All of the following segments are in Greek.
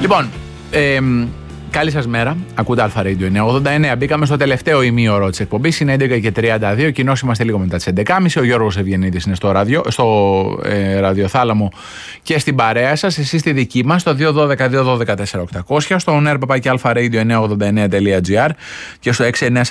Λοιπόν, καλή σας μέρα. Ακούτε Αλφα Radio 989. Μπήκαμε στο τελευταίο ημίωρο της εκπομπής. Είναι 11:32. Κοινώς είμαστε λίγο μετά τις 11:30. Ο Γιώργος Ευγενίδης είναι στο ραδιοθάλαμο και στην παρέα σας. Εσείς στη δική μας, στο 212-212-4800, στο oner@alpharadio989.gr και στο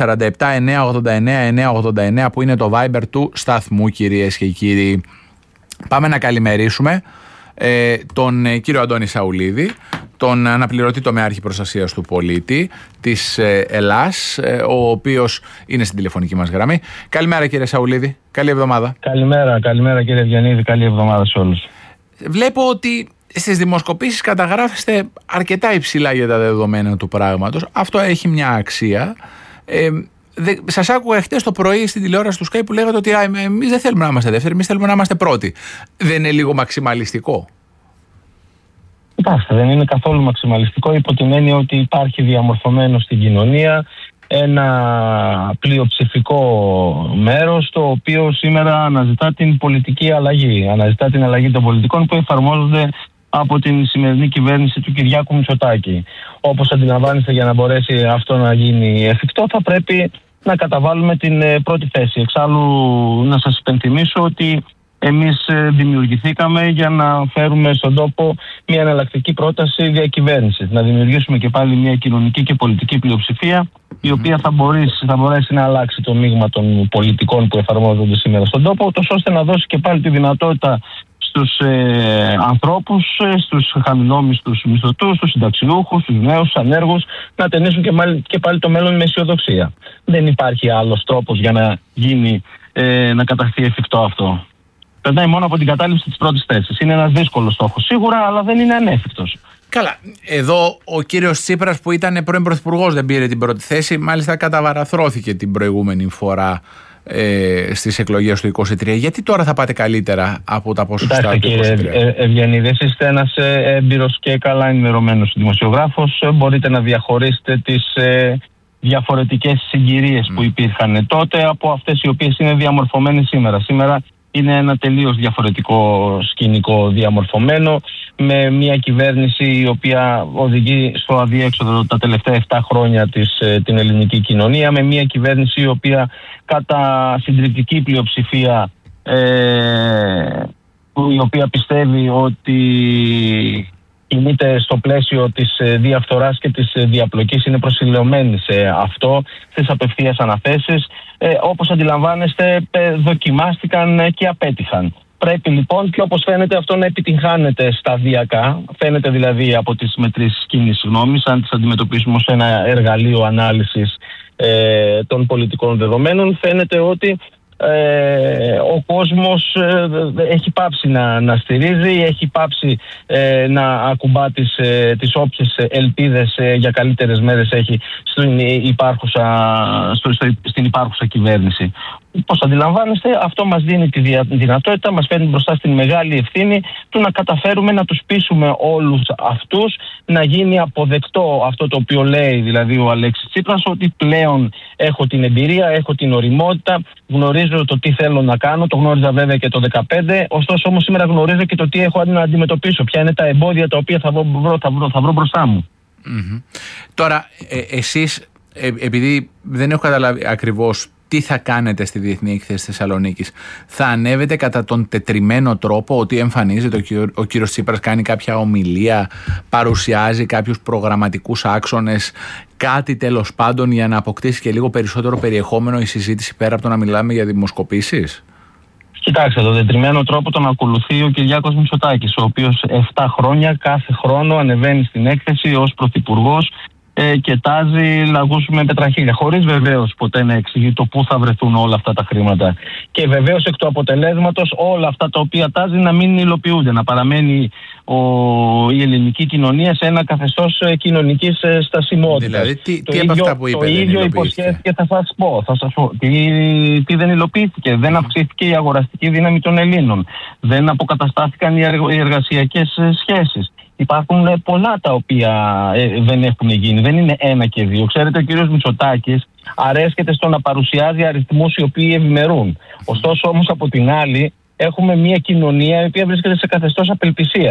6947-989-989 που είναι το Viber του σταθμού, κυρίες και κύριοι. Πάμε να καλημερίσουμε τον κύριο Αντώνη Σαουλίδη, τον αναπληρωτή τομεάρχη προστασίας του πολίτη της Ελλάς, ο οποίος είναι στην τηλεφωνική μας γραμμή. Καλημέρα κύριε Σαουλίδη, καλή εβδομάδα. Καλημέρα κύριε Ευγενίδη, καλή εβδομάδα σε όλους. Βλέπω ότι στις δημοσκοπήσεις καταγράφεστε αρκετά υψηλά για τα δεδομένα του πράγματος. Αυτό έχει μια αξία. Σας άκουγα χτες το πρωί στην τηλεόραση του Sky που λέγατε ότι εμείς δεν θέλουμε να είμαστε δεύτεροι, εμείς θέλουμε να είμαστε πρώτοι. Δεν είναι λίγο μαξιμαλιστικό? Κοιτάξτε, δεν είναι καθόλου μαξιμαλιστικό, υπό την έννοια ότι υπάρχει διαμορφωμένο στην κοινωνία ένα πλειοψηφικό μέρος το οποίο σήμερα αναζητά την πολιτική αλλαγή. Αναζητά την αλλαγή των πολιτικών που εφαρμόζονται από την σημερινή κυβέρνηση του Κυριάκου Μητσοτάκη. Όπως αντιλαμβάνεστε, για να μπορέσει αυτό να γίνει εφικτό θα πρέπει να καταβάλουμε την πρώτη θέση. Εξάλλου να σας υπενθυμίσω ότι εμείς δημιουργηθήκαμε για να φέρουμε στον τόπο μια εναλλακτική πρόταση διακυβέρνησης. Να δημιουργήσουμε και πάλι μια κοινωνική και πολιτική πλειοψηφία η οποία θα μπορέσει να αλλάξει το μείγμα των πολιτικών που εφαρμόζονται σήμερα στον τόπο, ώστε να δώσει και πάλι τη δυνατότητα στους ανθρώπους, στους χαμηλόμισθους μισθωτούς, στους συνταξιούχους, στους νέους, στους ανέργους, να ταινίσουν και πάλι το μέλλον με αισιοδοξία. Δεν υπάρχει άλλος τρόπος για να γίνει, να καταστεί εφικτό αυτό. Περνάει μόνο από την κατάληψη της πρώτης θέσης. Είναι ένας δύσκολος στόχος σίγουρα, αλλά δεν είναι ανέφικτος. Καλά. Εδώ ο κύριος Τσίπρας που ήταν πρώην πρωθυπουργός δεν πήρε την πρώτη θέση, μάλιστα καταβαραθρώθηκε την προηγούμενη φορά στις εκλογές του 2023. Γιατί τώρα θα πάτε καλύτερα από τα ποσοστά του 2023? Κύριε Ευγενίδη, εσείς είστε ένας έμπειρος και καλά ενημερωμένος δημοσιογράφος. Μπορείτε να διαχωρίσετε τις διαφορετικές συγκυρίες που υπήρχαν τότε από αυτές οι οποίες είναι διαμορφωμένες σήμερα. Σήμερα είναι ένα τελείως διαφορετικό σκηνικό διαμορφωμένο, με μια κυβέρνηση η οποία οδηγεί στο αδιέξοδο τα τελευταία 7 χρόνια την ελληνική κοινωνία, με μια κυβέρνηση η οποία κατά συντριπτική πλειοψηφία η οποία πιστεύει ότι κινείται στο πλαίσιο της διαφθοράς και της διαπλοκής, είναι προσιλωμένη σε αυτό, στις απευθείας αναθέσεις. Όπως αντιλαμβάνεστε, δοκιμάστηκαν και απέτυχαν. Πρέπει λοιπόν, και όπως φαίνεται, αυτό να επιτυγχάνεται σταδιακά. Φαίνεται δηλαδή από τις μετρήσεις κοινής γνώμης, αν τις αντιμετωπίσουμε ως ένα εργαλείο ανάλυσης των πολιτικών δεδομένων, φαίνεται ότι ο κόσμος έχει πάψει να στηρίζει, έχει πάψει να ακουμπά τις όποιες ελπίδες για καλύτερες μέρες έχει στην υπάρχουσα κυβέρνηση. Πώς αντιλαμβάνεστε, αυτό μας δίνει τη δυνατότητα, μας φέρνει μπροστά στην μεγάλη ευθύνη του να καταφέρουμε να τους πείσουμε όλους αυτούς να γίνει αποδεκτό αυτό το οποίο λέει δηλαδή ο Αλέξης Τσίπρας, ότι πλέον έχω την εμπειρία, έχω την ωριμότητα, γνωρίζω το τι θέλω να κάνω, το γνώριζα βέβαια και το 2015, ωστόσο όμως σήμερα γνωρίζω και το τι έχω να αντιμετωπίσω, ποια είναι τα εμπόδια τα οποία θα βρω μπροστά μου. Mm-hmm. Τώρα, εσείς, επειδή δεν έχω καταλάβει ακριβώς τι θα κάνετε στη Διεθνή Έκθεση Θεσσαλονίκης, θα ανέβετε κατά τον τετριμένο τρόπο ότι εμφανίζεται ο κύριος Τσίπρας, κάνει κάποια ομιλία, παρουσιάζει κάποιους προγραμματικούς άξονες, κάτι τέλος πάντων για να αποκτήσει και λίγο περισσότερο περιεχόμενο η συζήτηση πέρα από το να μιλάμε για δημοσκοπήσεις? Κοιτάξτε, τον τετριμένο τρόπο τον ακολουθεί ο Κυριάκος Μητσοτάκης, ο οποίος 7 χρόνια κάθε χρόνο ανεβαίνει στην έκθεση ως πρωθυπουργός και τάζει λαγούς με πετραχίλια, χωρίς βεβαίως ποτέ να εξηγεί το πού θα βρεθούν όλα αυτά τα χρήματα. Και βεβαίως εκ του αποτελέσματος όλα αυτά τα οποία τάζει να μην υλοποιούνται, να παραμένει η ελληνική κοινωνία σε ένα καθεστώς κοινωνικής στασιμότητας. Δηλαδή, τι από αυτά που είπε το ίδιο υποσχέθηκε, θα σας πω. Τι δεν υλοποιήθηκε? Δεν αυξήθηκε η αγοραστική δύναμη των Ελλήνων. Δεν αποκαταστάθηκαν οι εργασιακές σχέσεις. Υπάρχουν πολλά τα οποία δεν έχουν γίνει. Δεν είναι ένα και δύο. Ξέρετε, ο κύριος Μητσοτάκης αρέσκεται στο να παρουσιάζει αριθμούς οι οποίοι ευημερούν. Ωστόσο όμως από την άλλη έχουμε μια κοινωνία η οποία βρίσκεται σε καθεστώς απελπισίας.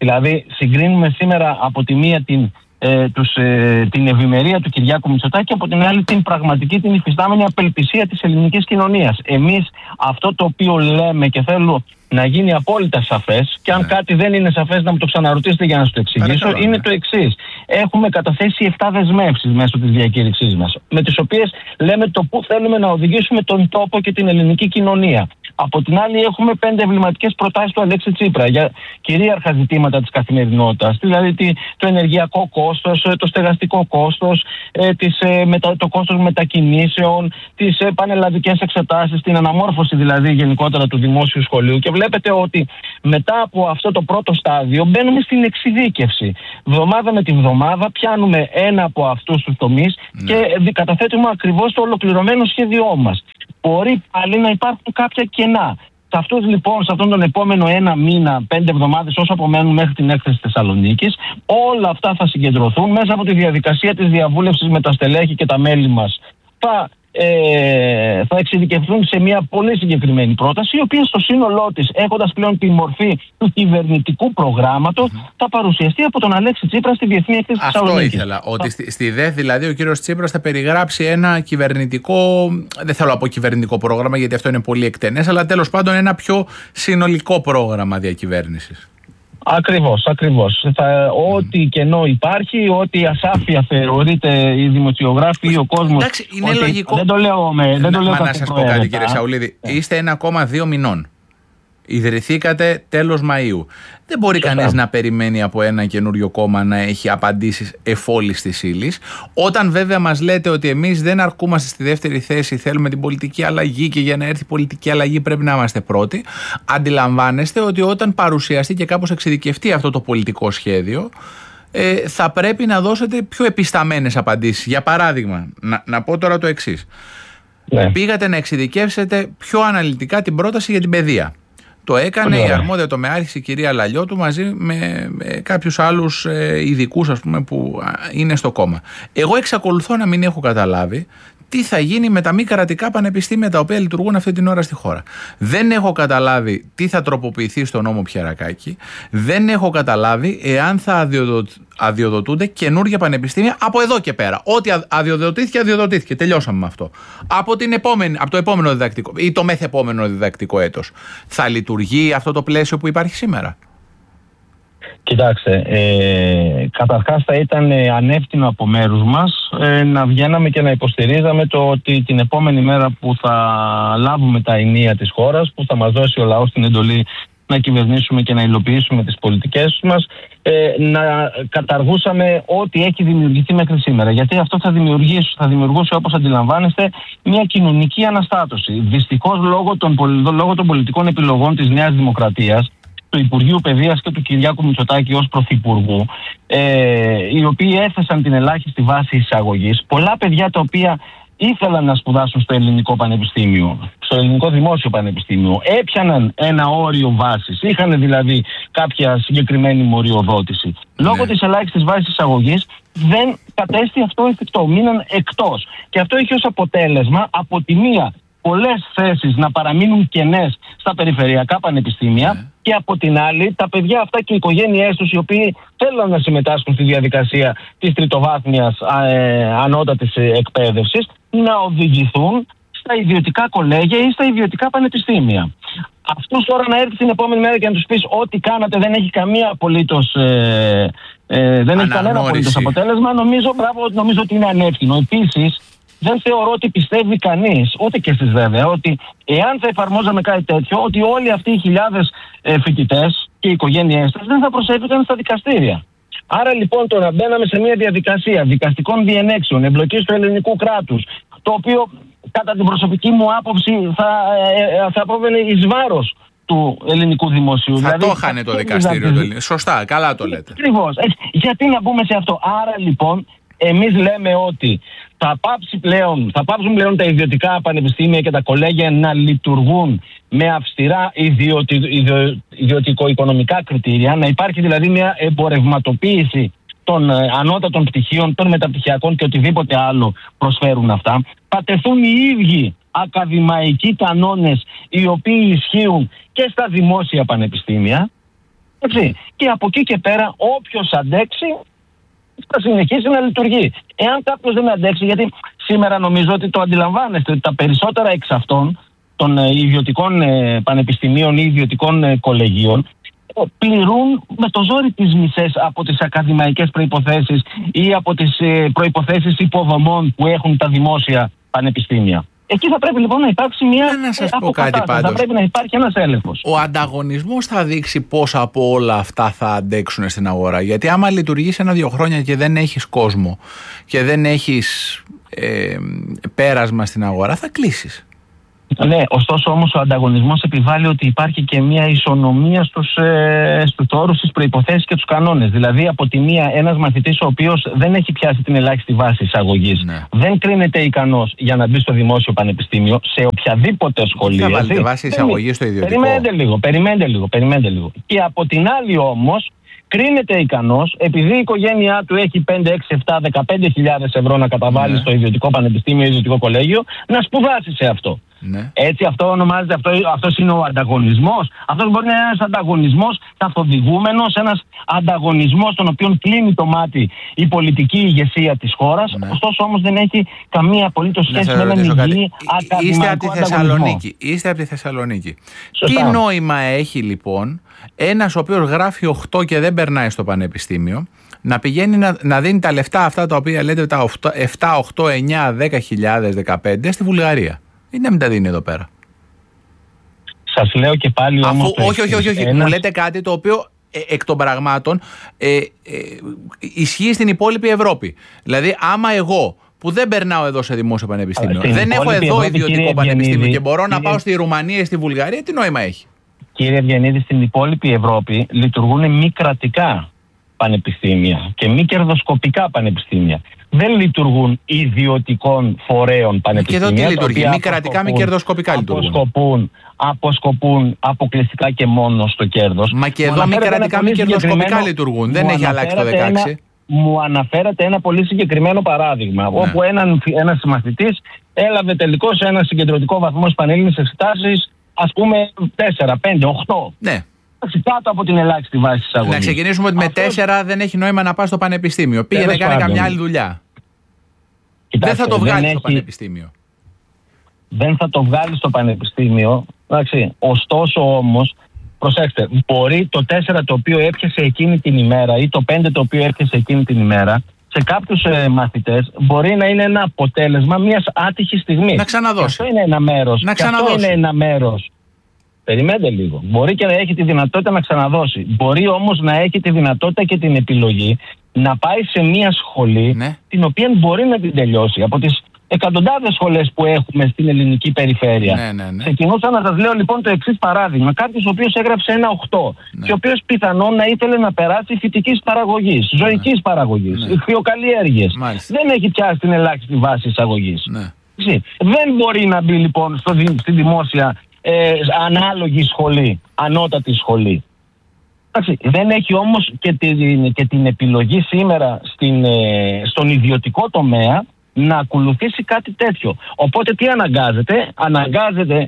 Δηλαδή, συγκρίνουμε σήμερα από τη μία την ευημερία του Κυριάκου Μητσοτάκη, από την άλλη την πραγματική, την υφιστάμενη απελπισία της ελληνικής κοινωνίας. Εμείς αυτό το οποίο λέμε και θέλω να γίνει απόλυτα σαφές, και αν κάτι δεν είναι σαφές να μου το ξαναρωτήσετε για να σας το εξηγήσω, είναι το εξής. Έχουμε καταθέσει 7 δεσμεύσεις μέσω της διακήρυξής μας, με τις οποίες λέμε το πού θέλουμε να οδηγήσουμε τον τόπο και την ελληνική κοινωνία. Από την άλλη, έχουμε 5 εμβληματικές προτάσεις του Αλέξη Τσίπρα για κυρίαρχα ζητήματα της καθημερινότητας. Δηλαδή το ενεργειακό κόστος, το στεγαστικό κόστος, το κόστος μετακινήσεων, τις πανελλαδικές εξετάσεις, την αναμόρφωση δηλαδή γενικότερα του δημόσιου σχολείου. Και βλέπετε ότι μετά από αυτό το πρώτο στάδιο μπαίνουμε στην εξειδίκευση. Βδομάδα με τη βδομάδα πιάνουμε ένα από αυτούς τους τομείς και καταθέτουμε ακριβώς το ολοκληρωμένο σχέδιό μας. Μπορεί πάλι να υπάρχουν κάποια κενά. Σε αυτούς λοιπόν, σε αυτόν τον επόμενο 1 μήνα, 5 εβδομάδες, όσο απομένουν μέχρι την έκθεση Θεσσαλονίκης, όλα αυτά θα συγκεντρωθούν μέσα από τη διαδικασία της διαβούλευσης με τα στελέχη και τα μέλη μας. Θα εξειδικευθούν σε μια πολύ συγκεκριμένη πρόταση, η οποία στο σύνολό της, έχοντας πλέον τη μορφή του κυβερνητικού προγράμματος, θα παρουσιαστεί από τον Αλέξη Τσίπρα στη Διεθνή Έκθεση Θεσσαλονίκης. Αυτό ήθελα. Ότι στη ΔΕΘ δηλαδή ο κύριος Τσίπρας θα περιγράψει ένα κυβερνητικό, δεν θέλω να πω κυβερνητικό πρόγραμμα γιατί αυτό είναι πολύ εκτενές, αλλά τέλος πάντων ένα πιο συνολικό πρόγραμμα διακυβέρνησης. Ακριβώς. Ό,τι κενό υπάρχει, ό,τι ασάφεια θεωρείται οι δημοσιογράφοι ή ο κόσμος. Εντάξει, είναι λογικό. Δεν το λέω να σας πω κάτι, κύριε Σαουλίδη. Είστε 1,2 μηνών. Ιδρυθήκατε τέλος Μαΐου. Δεν μπορεί κανείς να περιμένει από ένα καινούριο κόμμα να έχει απαντήσεις εφόλης της ύλης. Όταν βέβαια μας λέτε ότι εμείς δεν αρκούμαστε στη δεύτερη θέση, θέλουμε την πολιτική αλλαγή και για να έρθει η πολιτική αλλαγή πρέπει να είμαστε πρώτοι, αντιλαμβάνεστε ότι όταν παρουσιαστεί και κάπως εξειδικευτεί αυτό το πολιτικό σχέδιο, θα πρέπει να δώσετε πιο επισταμένες απαντήσεις. Για παράδειγμα, να πω τώρα το εξής. Πήγατε να εξειδικεύσετε πιο αναλυτικά την πρόταση για την παιδεία. Το έκανε η αρμόδια τομεάρχης, η κυρία Λαλιώτου, μαζί με κάποιους άλλους ειδικούς, ας πούμε, που είναι στο κόμμα. Εγώ εξακολουθώ να μην έχω καταλάβει τι θα γίνει με τα μη κρατικά πανεπιστήμια τα οποία λειτουργούν αυτή την ώρα στη χώρα. Δεν έχω καταλάβει τι θα τροποποιηθεί στο νόμο Πιερακάκη. Δεν έχω καταλάβει εάν θα αδειοδοτούνται καινούργια πανεπιστήμια από εδώ και πέρα. Ό,τι αδειοδοτήθηκε. Τελειώσαμε με αυτό. Από το επόμενο διδακτικό ή το μεθεπόμενο διδακτικό έτος. Θα λειτουργεί αυτό το πλαίσιο που υπάρχει σήμερα? Κοιτάξτε, καταρχάς θα ήταν ανεύθυνο από μέρους μας να βγαίναμε και να υποστηρίζαμε το ότι την επόμενη μέρα που θα λάβουμε τα ενία της χώρας, που θα μας δώσει ο λαός την εντολή να κυβερνήσουμε και να υλοποιήσουμε τις πολιτικές μας, να καταργούσαμε ό,τι έχει δημιουργηθεί μέχρι σήμερα. Γιατί αυτό θα δημιουργούσε, όπως αντιλαμβάνεστε, μια κοινωνική αναστάτωση. Δυστυχώς, λόγω των πολιτικών επιλογών της Νέας Δημοκρατίας, του Υπουργείου Παιδείας και του Κυριάκου Μητσοτάκη ως Πρωθυπουργού, οι οποίοι έθεσαν την ελάχιστη βάση εισαγωγής, πολλά παιδιά τα οποία ήθελαν να σπουδάσουν στο ελληνικό πανεπιστήμιο, στο ελληνικό δημόσιο πανεπιστήμιο, έπιαναν ένα όριο βάσης, είχαν δηλαδή κάποια συγκεκριμένη μοριοδότηση. Λόγω της ελάχιστης βάσης εισαγωγής δεν κατέστη αυτό εφικτό, μείναν εκτός. Και αυτό έχει ως αποτέλεσμα, από τη μία, πολλές θέσεις να παραμείνουν κενές στα περιφερειακά πανεπιστήμια και από την άλλη τα παιδιά αυτά και οι οικογένειές τους, οι οποίοι θέλουν να συμμετάσχουν στη διαδικασία της τριτοβάθμιας ανώτατης εκπαίδευσης, να οδηγηθούν στα ιδιωτικά κολέγια ή στα ιδιωτικά πανεπιστήμια. Αυτούς τώρα να έρθει την επόμενη μέρα και να τους πεις ό,τι κάνατε δεν έχει κανένα απολύτως αποτέλεσμα, νομίζω ότι είναι ανεύθυνο. Επίσης, δεν θεωρώ ότι πιστεύει κανείς, ούτε και εσείς βέβαια, ότι εάν θα εφαρμόζαμε κάτι τέτοιο, ότι όλοι αυτοί οι χιλιάδες φοιτητές και οι οικογένειές τους δεν θα προσέφηκαν στα δικαστήρια. Άρα λοιπόν τώρα μπαίναμε σε μια διαδικασία δικαστικών διενέξεων, εμπλοκής του ελληνικού κράτους, το οποίο κατά την προσωπική μου άποψη θα απόβαινε εις βάρος του ελληνικού δημοσίου. Θα δηλαδή, το είχανε το δικαστήριο του ελληνικού. Σωστά, καλά το λέτε. Ακριβώς. Γιατί να μπούμε σε αυτό? Άρα λοιπόν εμείς λέμε ότι θα πάψουν πλέον τα ιδιωτικά πανεπιστήμια και τα κολέγια να λειτουργούν με αυστηρά ιδιωτικο-οικονομικά κριτήρια, να υπάρχει δηλαδή μια εμπορευματοποίηση των ανώτατων πτυχίων, των μεταπτυχιακών και οτιδήποτε άλλο προσφέρουν αυτά. Θα τεθούν οι ίδιοι ακαδημαϊκοί κανόνες οι οποίοι ισχύουν και στα δημόσια πανεπιστήμια. Έτσι. Και από εκεί και πέρα, όποιος αντέξει θα συνεχίσει να λειτουργεί. Εάν κάποιος δεν αντέξει, γιατί σήμερα νομίζω ότι το αντιλαμβάνεστε ότι τα περισσότερα εξ αυτών των ιδιωτικών πανεπιστημίων ή ιδιωτικών κολεγίων πληρούν με το ζόρι τις μισές από τις ακαδημαϊκές προϋποθέσεις ή από τις προϋποθέσεις υποδομών που έχουν τα δημόσια πανεπιστήμια. Εκεί θα πρέπει λοιπόν να υπάρξει μια αποκατάσταση, θα πρέπει να υπάρχει ένας έλεγχος. Ο ανταγωνισμός θα δείξει πώς από όλα αυτά θα αντέξουν στην αγορά. Γιατί άμα λειτουργείς 1-2 χρόνια και δεν έχεις κόσμο και δεν έχεις πέρασμα στην αγορά, θα κλείσεις. Ναι, ωστόσο όμως ο ανταγωνισμός επιβάλλει ότι υπάρχει και μια ισονομία στους όρους, στις προϋποθέσεις και τους κανόνες. Δηλαδή, από τη μία, ένας μαθητής ο οποίος δεν έχει πιάσει την ελάχιστη βάση εισαγωγής, δεν κρίνεται ικανός για να μπει στο δημόσιο πανεπιστήμιο, σε οποιαδήποτε σχολείο. Θα βάλετε βάση εισαγωγής στο ιδιωτικό. Περιμένετε λίγο. Και από την άλλη όμως, κρίνεται ικανός, επειδή η οικογένειά του έχει 5, 6, 7, 15.000 ευρώ να καταβάλει στο ιδιωτικό πανεπιστήμιο ή ιδιωτικό κολέγιο, να σπουδάσει σε αυτό. Ναι. Έτσι, αυτό ονομάζεται, αυτός είναι ο ανταγωνισμός. Αυτός μπορεί να είναι ένας ανταγωνισμός καθοδηγούμενος, ένας ανταγωνισμός στον οποίο κλείνει το μάτι η πολιτική ηγεσία της χώρας. Ωστόσο όμως δεν έχει καμία απολύτως σχέση με έναν υγιή ακαδημαϊκό ανταγωνισμό. Είστε από τη Θεσσαλονίκη. Τι νόημα έχει λοιπόν ένας ο οποίος γράφει 8 και δεν περνάει στο πανεπιστήμιο να πηγαίνει να δίνει τα λεφτά αυτά τα οποία λέτε τα 7, 8, 9, 10.000, 15 στη Βουλγαρία? Ή να μην τα δίνει εδώ πέρα? Σας λέω και πάλι όμως... Όχι. Μου λέτε κάτι το οποίο εκ των πραγμάτων ισχύει στην υπόλοιπη Ευρώπη. Δηλαδή άμα εγώ που δεν περνάω εδώ σε δημόσιο πανεπιστήμιο, δεν έχω εδώ ιδιωτικό πανεπιστήμιο και μπορώ να πάω στη Ρουμανία ή στη Βουλγαρία, τι νόημα έχει? Κύριε Ευγενίδη, στην υπόλοιπη Ευρώπη λειτουργούν μη κρατικά πανεπιστήμια και μη κερδοσκοπικά πανεπιστήμια. Δεν λειτουργούν ιδιωτικών φορέων πανεπιστήμια. Και εδώ τι λειτουργεί? Μη κρατικά, μη κερδοσκοπικά λειτουργούν. Αποσκοπούν αποκλειστικά και μόνο στο κέρδος. Μα και εδώ μη κρατικά, μη κερδοσκοπικά λειτουργούν. Δεν έχει αλλάξει το 16. Μου αναφέρατε ένα πολύ συγκεκριμένο παράδειγμα, όπου ένας μαθητής έλαβε τελικώς ένα συγκεντρωτικό βαθμό στις πανελλήνιες εξετάσεις, ας πούμε 4, 5, 8. Ναι. Κάτω από την ελάχιστη βάση της αγωγής. Να ξεκινήσουμε ότι με 4 δεν έχει νόημα να πας στο πανεπιστήμιο. Πήγαινε, κάνει καμιά άλλη δουλειά. Κοιτάξτε, δεν θα το βγάλει στο πανεπιστήμιο. Δεν θα το βγάλει στο πανεπιστήμιο. Εντάξει. Ωστόσο όμως, προσέξτε, μπορεί το 4 το οποίο έπιασε εκείνη την ημέρα ή το 5 το οποίο έπιασε εκείνη την ημέρα, σε κάποιους μαθητές μπορεί να είναι ένα αποτέλεσμα μιας άτυχης στιγμής. Να ξαναδώσει. Αυτό είναι ένα μέρος. Αυτό είναι ένα μέρος. Περιμένετε λίγο. Μπορεί και να έχει τη δυνατότητα να ξαναδώσει. Μπορεί όμως να έχει τη δυνατότητα και την επιλογή να πάει σε μια σχολή την οποία μπορεί να την τελειώσει. Από τις εκατοντάδες σχολές που έχουμε στην ελληνική περιφέρεια. Ξεκινούσα να σας λέω λοιπόν το εξής παράδειγμα. Κάποιος ο οποίος έγραψε ένα 8 και ο οποίος πιθανόν να ήθελε να περάσει φυτικής παραγωγής, ζωικής παραγωγής, ηχθειοκαλλιέργειες. Δεν έχει πιάσει την ελάχιστη βάση εισαγωγής. Δεν μπορεί να μπει λοιπόν στη δημόσια ανάλογη σχολή, ανώτατη σχολή. Δεν έχει όμως και την επιλογή σήμερα στον ιδιωτικό τομέα να ακολουθήσει κάτι τέτοιο. Οπότε τι αναγκάζεται? Αναγκάζεται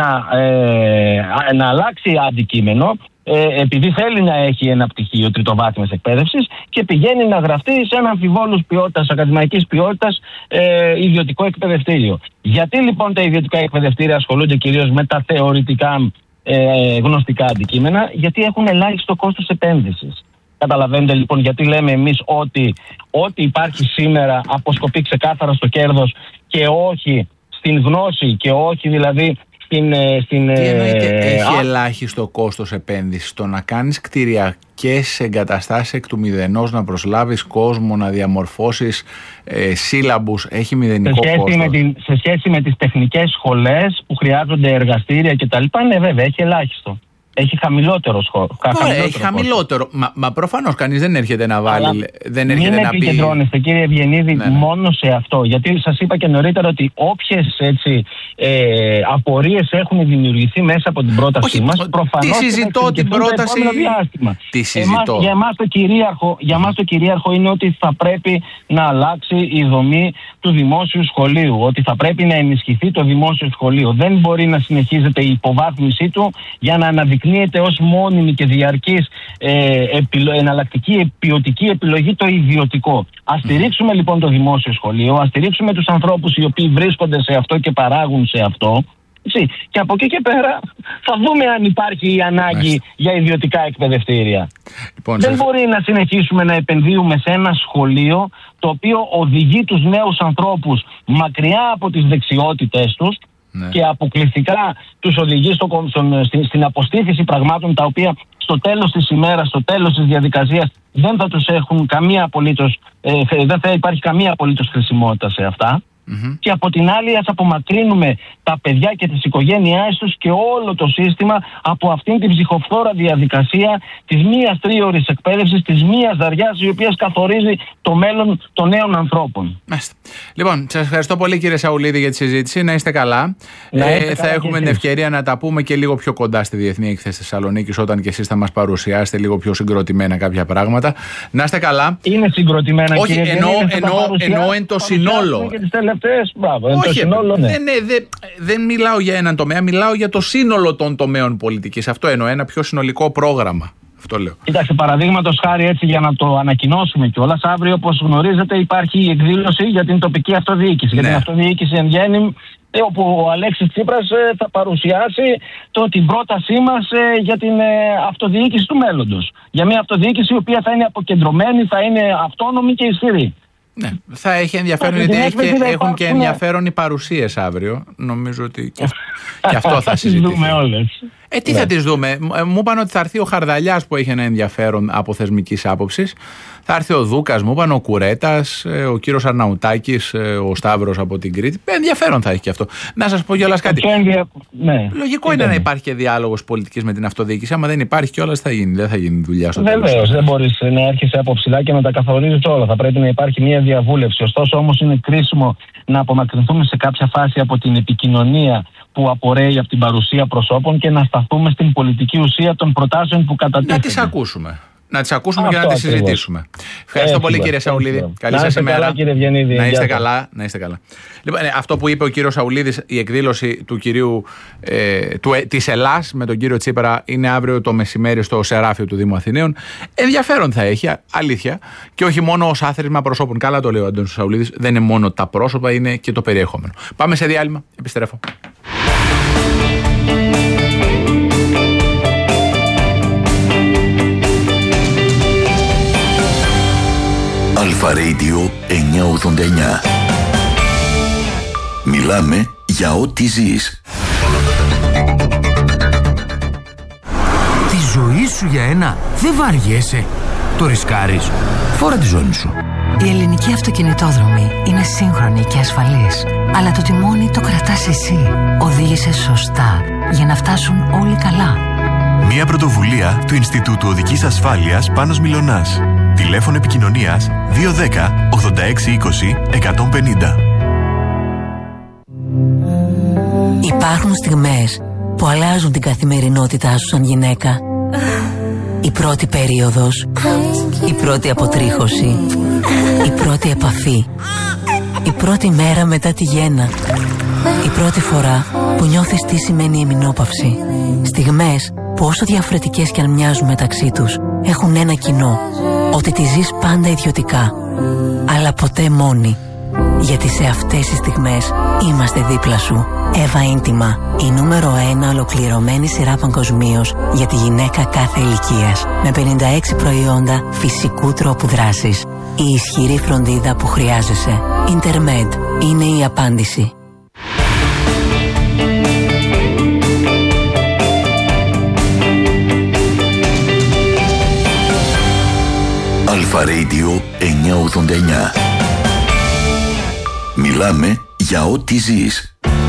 να αλλάξει αντικείμενο, επειδή θέλει να έχει ένα πτυχίο τριτοβάθμιας εκπαίδευσης και πηγαίνει να γραφτεί σε ένα αμφιβόλους ποιότητας, ακαδημαϊκής ποιότητας ιδιωτικό εκπαιδευτήριο. Γιατί λοιπόν τα ιδιωτικά εκπαιδευτήρια ασχολούνται κυρίως με τα θεωρητικά γνωστικά αντικείμενα? Γιατί έχουν ελάχιστο κόστος επένδυσης. Καταλαβαίνετε λοιπόν γιατί λέμε εμείς ότι ό,τι υπάρχει σήμερα αποσκοπεί ξεκάθαρα στο κέρδος και όχι στην γνώση και όχι δηλαδή Τι εννοείται έχει ελάχιστο κόστος επένδυσης? Το να κάνεις κτηριακές εγκαταστάσεις εκ του μηδενός, να προσλάβεις κόσμο, να διαμορφώσεις σύλλαμπους, έχει μηδενικό κόστος? Σε σχέση με τις τεχνικές σχολές που χρειάζονται εργαστήρια κτλ. Ναι, βέβαια, έχει ελάχιστο. Έχει χαμηλότερο έχει χαμηλότερο. Μα προφανώς κανείς δεν έρχεται να βάλει. Δεν έρχεται μην επικεντρώνεστε, κύριε Ευγενίδη, μόνο σε αυτό. Γιατί σας είπα και νωρίτερα ότι όποιες απορίες έχουν δημιουργηθεί μέσα από την πρότασή μας, προφανώς. Τι συζητώ την πρόταση. Τι συζητώ. Για εμάς το κυρίαρχο είναι ότι θα πρέπει να αλλάξει η δομή του δημόσιου σχολείου. Ότι θα πρέπει να ενισχυθεί το δημόσιο σχολείο. Δεν μπορεί να συνεχίζεται η υποβάθμιση του για να αναδειχθεί αναδεικνύεται ως μόνιμη και διαρκής εναλλακτική ποιοτική επιλογή το ιδιωτικό. Ας στηρίξουμε λοιπόν το δημόσιο σχολείο, ας στηρίξουμε τους ανθρώπους οι οποίοι βρίσκονται σε αυτό και παράγουν σε αυτό. Και από εκεί και πέρα θα δούμε αν υπάρχει η ανάγκη για ιδιωτικά εκπαιδευτήρια. Λοιπόν, δεν μπορεί να συνεχίσουμε να επενδύουμε σε ένα σχολείο το οποίο οδηγεί τους νέους ανθρώπους μακριά από τις δεξιότητες τους και αποκλειστικά τους οδηγεί στην αποστήθηση πραγμάτων τα οποία στο τέλος της ημέρας, στο τέλος της διαδικασίας δεν θα τους έχουν δεν θα υπάρχει καμία απολύτως χρησιμότητα σε αυτά. Και από την άλλη ας απομακρύνουμε τα παιδιά και τις οικογένειάς τους και όλο το σύστημα από αυτήν την ψυχοφθόρα διαδικασία της μίας τρίωρης εκπαίδευσης, της μίας δαριάς η οποία καθορίζει το μέλλον των νέων ανθρώπων. Λοιπόν, σας ευχαριστώ πολύ κύριε Σαουλίδη για τη συζήτηση. Να είστε καλά. Θα έχουμε την ευκαιρία να τα πούμε και λίγο πιο κοντά στη Διεθνή Έκθεση Θεσσαλονίκης, όταν και εσείς θα μας παρουσιάσετε λίγο πιο συγκροτημένα κάποια πράγματα. Να είστε καλά. Είναι συγκροτημένα. Όχι, εννοώ εν το συνόλο. Όχι, δεν μιλάω για έναν τομέα, μιλάω για το σύνολο των τομέων πολιτικής. Αυτό εννοώ, ένα πιο συνολικό πρόγραμμα. Αυτό λέω. Κοιτάξτε, παραδείγματος χάρη, έτσι για να το ανακοινώσουμε κιόλας, αύριο, όπως γνωρίζετε, υπάρχει η εκδήλωση για την τοπική αυτοδιοίκηση. Για την αυτοδιοίκηση εν γέννη, όπου ο Αλέξης Τσίπρας θα παρουσιάσει την πρότασή μας για την αυτοδιοίκηση του μέλλοντος. Για μια αυτοδιοίκηση η οποία θα είναι αποκεντρωμένη, θα είναι αυτόνομη και ισχυρή. Ναι, θα έχει ενδιαφέρον, γιατί έχουν και ενδιαφέρον οι παρουσίες αύριο. Νομίζω ότι και αυτό θα συζητηθεί. Δούμε όλες. Τι θα τις δούμε. Μου είπαν ότι θα έρθει ο Χαρδαλιάς που έχει ένα ενδιαφέρον από θεσμικής άποψης. Θα έρθει ο Δούκας, μου είπαν, ο Κουρέτας, ο κύριος Αρναουτάκης, ο Σταύρος από την Κρήτη. Ενδιαφέρον θα έχει και αυτό. Να σας πω κιόλας κάτι. Λογικό είναι να υπάρχει και διάλογος πολιτικής με την αυτοδιοίκηση. Άμα δεν υπάρχει κιόλας, δεν θα γίνει δουλειά στο τέλος. Βεβαίως, δεν μπορείς να έρχεσαι από ψηλά και να τα καθορίζεις όλα. Θα πρέπει να υπάρχει μια διαβούλευση. Ωστόσο, όμως, είναι κρίσιμο να απομακρυνθούμε σε κάποια φάση από την επικοινωνία που απορρέει από την παρουσία προσώπων και να σταθούμε στην πολιτική ουσία των προτάσεων που κατατίθενται. Να τις ακούσουμε. Να τις ακούσουμε και να τις συζητήσουμε. Ευχαριστώ πολύ κύριε Σαουλίδη. Καλή σας ημέρα. Να είστε καλά. Να είστε καλά. Λοιπόν, αυτό που είπε ο κύριος Σαουλίδης, η εκδήλωση του κυρίου της Ελλάς με τον κύριο Τσίπρα είναι αύριο το μεσημέρι στο Σεράφιο του Δήμου Αθηναίων. Ενδιαφέρον θα έχει, αλήθεια. Και όχι μόνο ως άθροισμα προσώπων. Καλά το λέει ο Αντώνης Σαουλίδης. Δεν είναι μόνο τα πρόσωπα, είναι και το περιεχόμενο. Πάμε σε διάλειμμα. Επιστρέφω. Αλφα Radio 989. Μιλάμε για ό,τι ζεις. Τη ζωή σου για ένα δεν βαριέσαι. Το ρισκάρεις. Φόρα τη ζώνη σου. Η ελληνική αυτοκινητόδρομη είναι σύγχρονη και ασφαλής. Αλλά το τιμόνι το κρατάς εσύ. Οδήγησε σωστά για να φτάσουν όλοι καλά. Μια πρωτοβουλία του Ινστιτούτου Οδικής Ασφάλειας Πάνος Μιλωνάς. Τηλέφωνο επικοινωνίας 210 86 20 150. Υπάρχουν στιγμές που αλλάζουν την καθημερινότητά σου σαν γυναίκα. Η πρώτη περίοδος, η πρώτη αποτρίχωση, η πρώτη επαφή, η πρώτη μέρα μετά τη γέννα, η πρώτη φορά που νιώθεις τι σημαίνει εμεινόπαυση. Στιγμές που όσο διαφορετικές κι αν μοιάζουν μεταξύ τους, έχουν ένα κοινό, ότι τη ζεις πάντα ιδιωτικά, αλλά ποτέ μόνη. Γιατί σε αυτές τις στιγμές είμαστε δίπλα σου. Εύα Ίντιμα, η νούμερο 1 ολοκληρωμένη σειρά παγκοσμίως για τη γυναίκα κάθε ηλικίας. Με 56 προϊόντα φυσικού τρόπου δράσης. Η ισχυρή φροντίδα που χρειάζεσαι. Intermed είναι η απάντηση. Αλφα Radio 989. Μιλάμε για ό,τι ζεις.